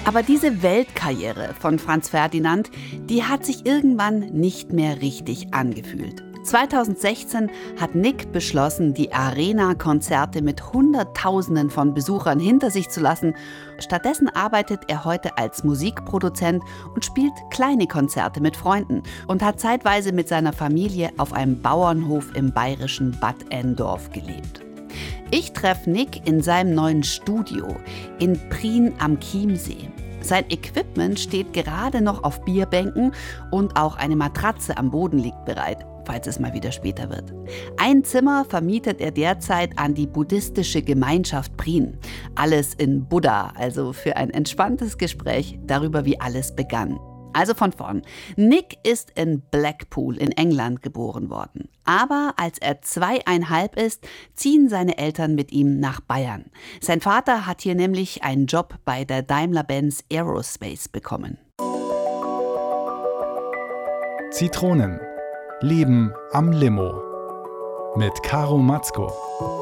Aber diese Weltkarriere von Franz Ferdinand, die hat sich irgendwann nicht mehr richtig angefühlt. 2016 hat Nick beschlossen, die Arena-Konzerte mit Hunderttausenden von Besuchern hinter sich zu lassen. Stattdessen arbeitet er heute als Musikproduzent und spielt kleine Konzerte mit Freunden und hat zeitweise mit seiner Familie auf einem Bauernhof im bayerischen Bad Endorf gelebt. Ich treffe Nick in seinem neuen Studio in Prien am Chiemsee. Sein Equipment steht gerade noch auf Bierbänken und auch eine Matratze am Boden liegt bereit, falls es mal wieder später wird. Ein Zimmer vermietet er derzeit an die buddhistische Gemeinschaft Prien. Alles in Buddha, also für ein entspanntes Gespräch darüber, wie alles begann. Also von vorn. Nick ist in Blackpool in England geboren worden. Aber als er 2,5 ist, ziehen seine Eltern mit ihm nach Bayern. Sein Vater hat hier nämlich einen Job bei der Daimler-Benz Aerospace bekommen. Zitronen. Leben am Limo. Mit Caro Matzko.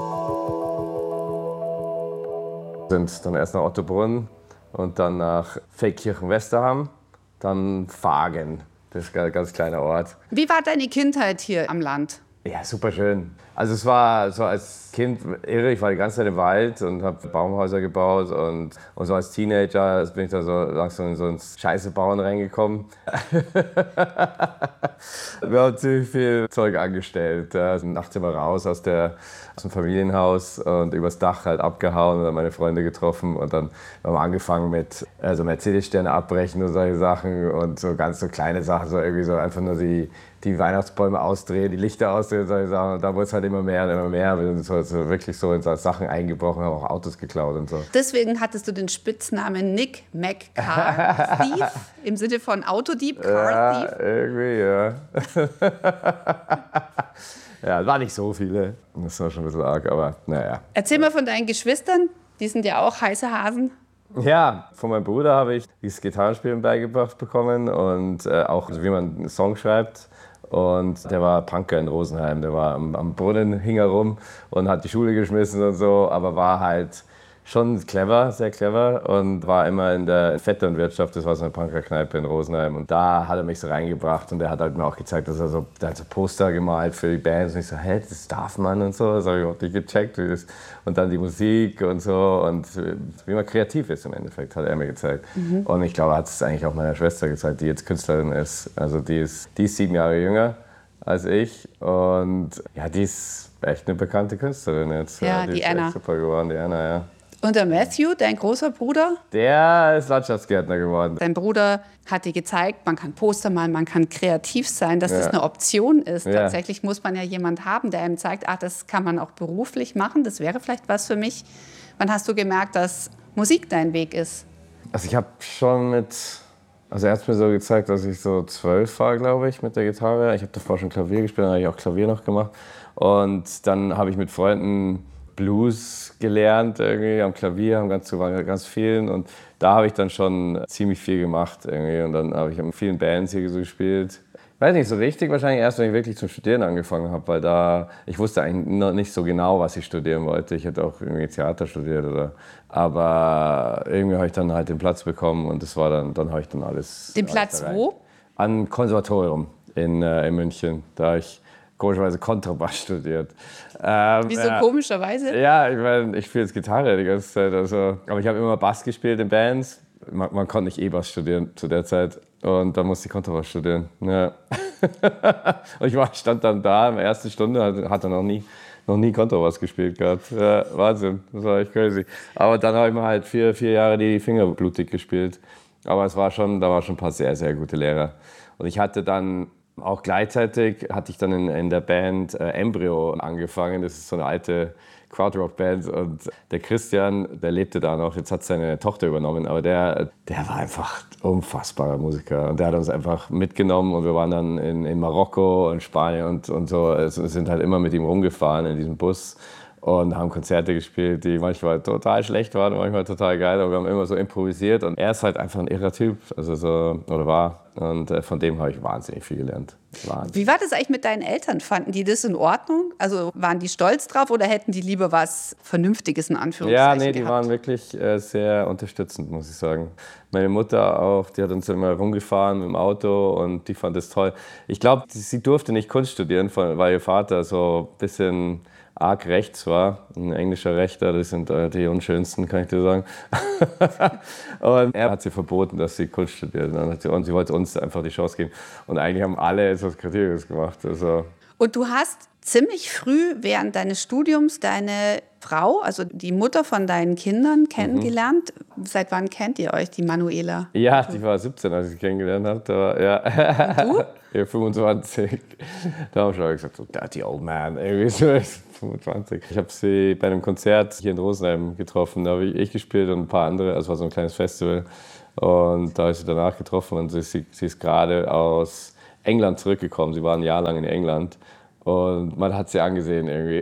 Wir sind dann erst nach Ottobrunn und dann nach Feldkirchen-Westerham. Dann Vagen, das ist ein ganz kleiner Ort. Wie war deine Kindheit hier am Land? Ja, super schön. Also es war so als Kind irre, ich war die ganze Zeit im Wald und habe Baumhäuser gebaut und so als Teenager bin ich da so langsam in so ein Scheiße bauen reingekommen. Wir haben ziemlich viel Zeug angestellt. Also nachts immer raus aus dem Familienhaus und übers Dach halt abgehauen und dann meine Freunde getroffen und dann haben wir angefangen mit Mercedes-Sterne abbrechen und solche Sachen und so ganz so kleine Sachen, so irgendwie so einfach nur die Weihnachtsbäume ausdrehen, die Lichter ausdrehen und solche Sachen. Und da wurde es halt immer mehr und immer mehr. Wir sind so wirklich so in Sachen eingebrochen, haben auch Autos geklaut und so. Deswegen hattest du den Spitznamen Nick McCar Thief, im Sinne von Autodieb, Car Thief. Ja, irgendwie, ja. Ja, war nicht so viele. Das war schon ein bisschen arg, aber naja. Erzähl mal von deinen Geschwistern, die sind ja auch heiße Hasen. Ja, von meinem Bruder habe ich dieses Gitarrenspielen beigebracht bekommen und auch wie man einen Song schreibt. Und der war Punker in Rosenheim, der war am Brunnen, hing herum und hat die Schule geschmissen und so, aber war halt schon clever, sehr clever und war immer in der Vetternwirtschaft, das war so eine Punkerkneipe in Rosenheim. Und da hat er mich so reingebracht und er hat halt mir auch gezeigt, dass der hat so Poster gemalt für die Bands und ich so, hä, das darf man und so. Das habe ich auch nicht gecheckt. Und dann die Musik und so und wie man kreativ ist im Endeffekt, hat er mir gezeigt. Mhm. Und ich glaube, er hat es eigentlich auch meiner Schwester gezeigt, die jetzt Künstlerin ist. Also die ist 7 Jahre jünger als ich und ja, die ist echt eine bekannte Künstlerin jetzt. Ja, die ist Anna. echt super geworden, die Anna, ja. Und der Matthew, dein großer Bruder? Der ist Landschaftsgärtner geworden. Dein Bruder hat dir gezeigt, man kann Poster malen, man kann kreativ sein, dass das eine Option ist. Ja. Tatsächlich muss man ja jemanden haben, der einem zeigt, das kann man auch beruflich machen, das wäre vielleicht was für mich. Wann hast du gemerkt, dass Musik dein Weg ist? Also ich habe schon er hat es mir so gezeigt, dass ich so 12 war, glaube ich, mit der Gitarre. Ich habe davor schon Klavier gespielt, dann habe ich auch Klavier noch gemacht. Und dann habe ich mit Freunden Blues gelernt irgendwie am Klavier, haben ganz vielen und da habe ich dann schon ziemlich viel gemacht irgendwie und dann habe ich in vielen Bands hier so gespielt. Ich weiß nicht so richtig, wahrscheinlich erst, wenn ich wirklich zum Studieren angefangen habe, weil ich wusste eigentlich noch nicht so genau, was ich studieren wollte. Ich hätte auch irgendwie Theater studiert aber irgendwie habe ich dann halt den Platz bekommen und das war dann habe ich dann alles. Den Platz wo? Am Konservatorium in München, da habe ich komischerweise Kontrabass studiert. Wieso komischerweise? Ja, ich meine, ich spiele jetzt Gitarre die ganze Zeit. Aber ich habe immer Bass gespielt in Bands. Man konnte nicht E-Bass studieren zu der Zeit. Und dann musste ich Kontrabass studieren. Ja. Und ich stand dann da in der ersten Stunde, hatte noch nie Kontrabass gespielt gehabt. Ja, Wahnsinn, das war echt crazy. Aber dann habe ich mir halt 4 Jahre die Finger blutig gespielt. Aber da war schon ein paar sehr, sehr gute Lehrer. Und ich hatte dann auch gleichzeitig hatte ich dann in der Band Embryo angefangen. Das ist so eine alte Krautrock-Band und der Christian, der lebte da noch. Jetzt hat seine Tochter übernommen, aber der war einfach unfassbarer Musiker und der hat uns einfach mitgenommen und wir waren dann in Marokko und Spanien und so. Wir sind halt immer mit ihm rumgefahren in diesem Bus und haben Konzerte gespielt, die manchmal total schlecht waren, manchmal total geil, aber wir haben immer so improvisiert und er ist halt einfach ein irrer Typ, war. Und von dem habe ich wahnsinnig viel gelernt. Wahnsinn. Wie war das eigentlich mit deinen Eltern? Fanden die das in Ordnung? Also waren die stolz drauf oder hätten die lieber was Vernünftiges in Anführungszeichen Ja, nee, die gehabt? waren wirklich sehr unterstützend, muss ich sagen. Meine Mutter auch, die hat uns immer rumgefahren mit dem Auto und die fand das toll. Ich glaube, sie durfte nicht Kunst studieren, weil ihr Vater so ein bisschen arg rechts war, ein englischer Rechter, das sind die unschönsten, kann ich dir sagen. Und er hat sie verboten, dass sie Kunst studiert. Und sie wollte uns einfach die Chance geben. Und eigentlich haben alle etwas Kritisches gemacht. Also Und du hast ziemlich früh während deines Studiums deine Frau, also die Mutter von deinen Kindern, kennengelernt. Seit wann kennt ihr euch, die Manuela? ja, die war 17, als ich sie kennengelernt habe. Da war, ja. Du? Ja, 25. Da haben wir schon gesagt, so dirty old man, irgendwie so 25. Ich habe sie bei einem Konzert hier in Rosenheim getroffen. Da habe ich gespielt und ein paar andere. Also es war so ein kleines Festival. Und da habe ich sie danach getroffen und sie ist gerade aus England zurückgekommen. Sie war ein Jahr lang in England. Und man hat sie angesehen irgendwie.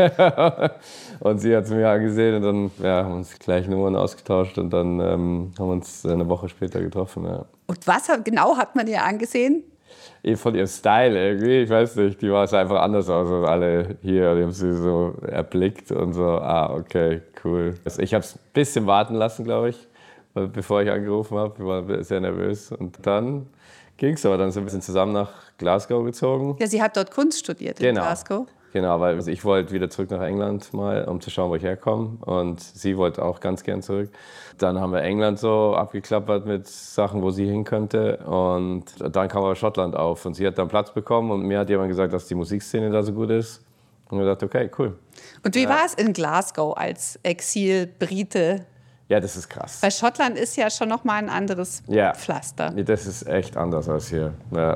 Und sie hat sie mir angesehen und dann haben wir uns gleich Nummern ausgetauscht und dann haben wir uns eine Woche später getroffen. Ja. Und was genau hat man ihr angesehen? Von ihrem Style irgendwie, ich weiß nicht, die war es einfach anders aus als alle hier. Die haben sie so erblickt und so, okay, cool. Ich habe es ein bisschen warten lassen, glaube ich, bevor ich angerufen habe. Ich war sehr nervös und dann ging es, aber dann sind wir ein bisschen zusammen nach Glasgow gezogen. Ja, sie hat dort Kunst studiert in Glasgow. Genau, weil ich wollte wieder zurück nach England mal, um zu schauen, wo ich herkomme. Und sie wollte auch ganz gern zurück. Dann haben wir England so abgeklappert mit Sachen, wo sie hin könnte. Und dann kam aber Schottland auf. Und sie hat dann Platz bekommen. Und mir hat jemand gesagt, dass die Musikszene da so gut ist. Und ich dachte, okay, cool. Und wie war es in Glasgow als Exil-Brite? Ja, das ist krass. Weil Schottland ist ja schon noch mal ein anderes Pflaster. Das ist echt anders als hier. Ja,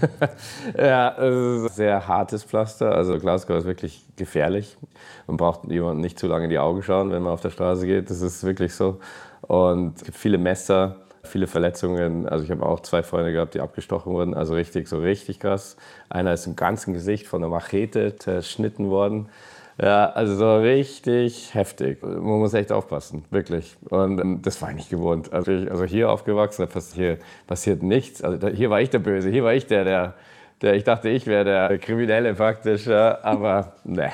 ja, es ist ein sehr hartes Pflaster. Also Glasgow ist wirklich gefährlich. Man braucht jemandem nicht zu lange in die Augen schauen, wenn man auf der Straße geht. Das ist wirklich so. Und es gibt viele Messer, viele Verletzungen. Also ich habe auch 2 Freunde gehabt, die abgestochen wurden. Also richtig krass. Einer ist im ganzen Gesicht von einer Machete zerschnitten worden. Ja, also so richtig heftig. Man muss echt aufpassen, wirklich. Und das war ich nicht gewohnt. Also hier aufgewachsen, hier passiert nichts. Also hier war ich der Böse, hier war ich der ich dachte, ich wäre der Kriminelle praktisch. Ja, aber nee,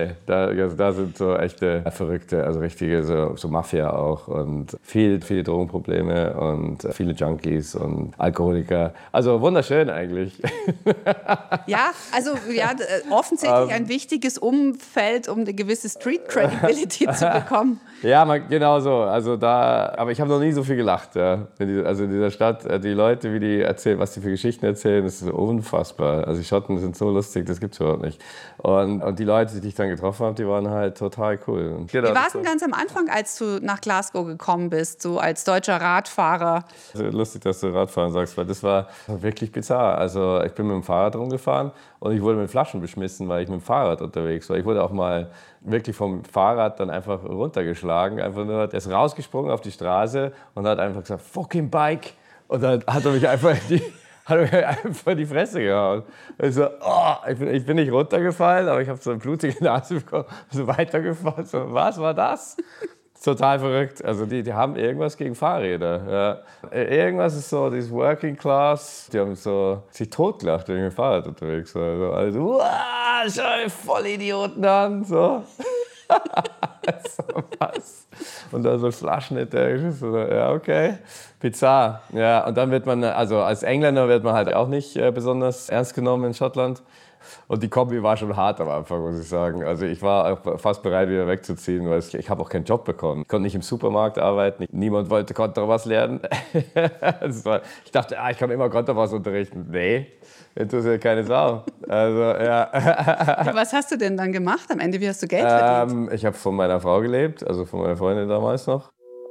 da sind so echte Verrückte, also richtige so Mafia auch und viele Drogenprobleme und viele Junkies und Alkoholiker. Also wunderschön eigentlich. Ja, also offensichtlich ein wichtiges Umfeld, um eine gewisse Street-Credibility zu bekommen. Ja, genau so. Aber ich habe noch nie so viel gelacht. Ja. Also in dieser Stadt, die Leute, wie die erzählen, was die für Geschichten erzählen, das ist unfassbar. Also die Schotten sind so lustig, das gibt's überhaupt nicht. Und die Leute, die ich dann getroffen habe, die waren halt total cool. Und wie war es denn ganz am Anfang, als du nach Glasgow gekommen bist, so als deutscher Radfahrer? Also lustig, dass du Radfahren sagst, weil das war wirklich bizarr. Also ich bin mit dem Fahrrad rumgefahren und ich wurde mit Flaschen beschmissen, weil ich mit dem Fahrrad unterwegs war. Ich wurde auch mal wirklich vom Fahrrad dann einfach runtergeschlagen. Einfach nur, der ist rausgesprungen auf die Straße und hat einfach gesagt, fucking Bike. Und dann hat er mich einfach in die Fresse gehauen. Also, ich bin nicht runtergefallen, aber ich habe so eine blutige Nase bekommen, so weitergefahren. So, was war das? Total verrückt. Also die haben irgendwas gegen Fahrräder. Ja. Irgendwas ist so, dieses Working Class, die haben sich totgelacht, wenn ich mit dem Fahrrad unterwegs war. Also, schau, voll Idioten an. So. So was. Und dann so Flaschen hinterher. Ja, okay. Bizarr. Ja, und dann wird man, also als Engländer wird man halt auch nicht besonders ernst genommen in Schottland. Und die Kombi war schon hart am Anfang, muss ich sagen. Also ich war auch fast bereit, wieder wegzuziehen, weil ich habe auch keinen Job bekommen. Ich konnte nicht im Supermarkt arbeiten. Niemand konnte was lernen. Ich dachte, ich kann immer Kontrabass unterrichten. Nee, interessiert keine Sau. Also, ja. Was hast du denn dann gemacht am Ende? Wie hast du Geld verdient? Ich habe von meiner Frau gelebt, also von meiner Freundin damals noch.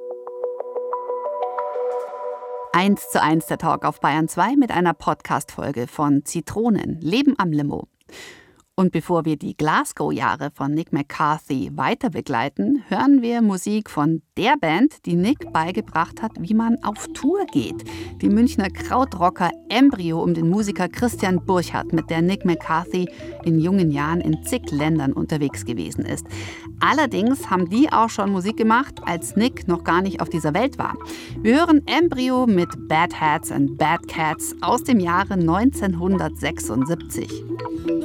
1:1 der Talk auf Bayern 2 mit einer Podcast-Folge von Zitronen, Leben am Limo. Und bevor wir die Glasgow-Jahre von Nick McCarthy weiter begleiten, hören wir Musik von der Band, die Nick beigebracht hat, wie man auf Tour geht. Die Münchner Krautrocker Embryo um den Musiker Christian Burchardt, mit der Nick McCarthy in jungen Jahren in zig Ländern unterwegs gewesen ist. Allerdings haben die auch schon Musik gemacht, als Nick noch gar nicht auf dieser Welt war. Wir hören Embryo mit Bad Hats and Bad Cats aus dem Jahre 1976.